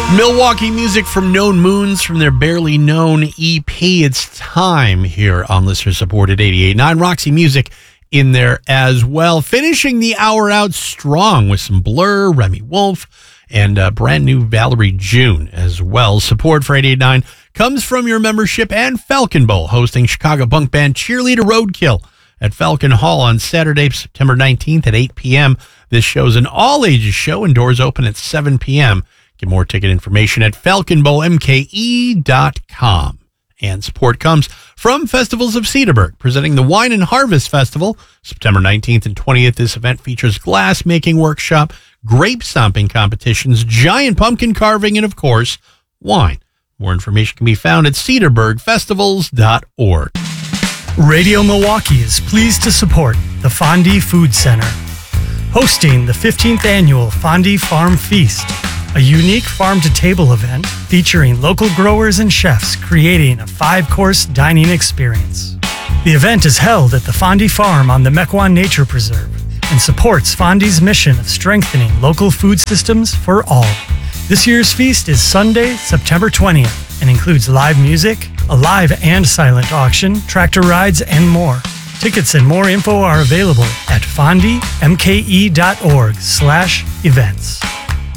Milwaukee music from Known Moons from their Barely Known EP. It's time here on listener supported 88.9. Roxy Music in there as well. Finishing the hour out strong with some Blur, Remy Wolf, and brand new Valerie June as well. Support for 88.9 comes from your membership and Falcon Bowl, hosting Chicago punk band Cheerleader Roadkill at Falcon Hall on Saturday, September 19th at 8 p.m. This show's an all-ages show and doors open at 7 p.m. Get more ticket information at falconbowlmke.com. And support comes from Festivals of Cedarburg, presenting the Wine and Harvest Festival, September 19th and 20th. This event features glass-making workshop, grape stomping competitions, giant pumpkin carving, and, of course, wine. More information can be found at cedarburgfestivals.org. Radio Milwaukee is pleased to support the Fondue Food Center, hosting the 15th annual Fondue Farm Feast, a unique farm-to-table event featuring local growers and chefs creating a 5-course dining experience. The event is held at the Fondue Farm on the Mequon Nature Preserve and supports Fondue's mission of strengthening local food systems for all. This year's feast is Sunday, September 20th, and includes live music, a live and silent auction, tractor rides, and more. Tickets and more info are available at fonduemke.org/events.